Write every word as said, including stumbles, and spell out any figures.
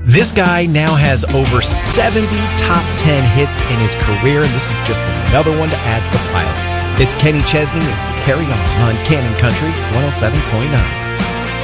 This guy now has over seventy top ten hits in his career, and this is just another one to add to the pile. It's Kenny Chesney and Carry On on Cannon Country one oh seven point nine.